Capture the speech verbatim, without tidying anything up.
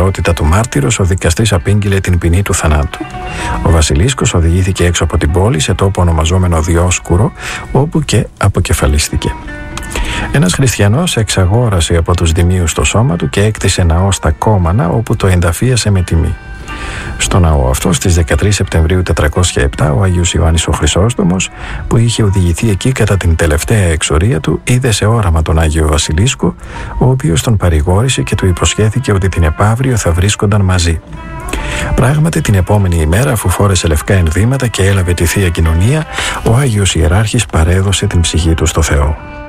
ιδιότητα του μάρτυρος, ο δικαστής απήγγειλε την ποινή του θανάτου. Ο Βασιλίσκος οδηγήθηκε έξω από την πόλη σε τόπο ονομαζόμενο Διόσκουρο, όπου και αποκεφαλίστηκε. Ένας χριστιανός εξαγόρασε από τους δημίους το σώμα του και έκτισε ναό στα Κόμανα, όπου το ενταφίασε με τιμή. Στο ναό αυτό, στις δεκατρείς Σεπτεμβρίου τετρακόσια επτά, ο Άγιος Ιωάννης ο Χρυσόστομος, που είχε οδηγηθεί εκεί κατά την τελευταία εξορία του, είδε σε όραμα τον Άγιο Βασιλίσκο, ο οποίος τον παρηγόρησε και του υποσχέθηκε ότι την επαύριο θα βρίσκονταν μαζί. Πράγματι, την επόμενη ημέρα, αφού φόρεσε λευκά ενδύματα και έλαβε τη Θεία Κοινωνία, ο Άγιος Ιεράρχης παρέδωσε την ψυχή του στο Θεό.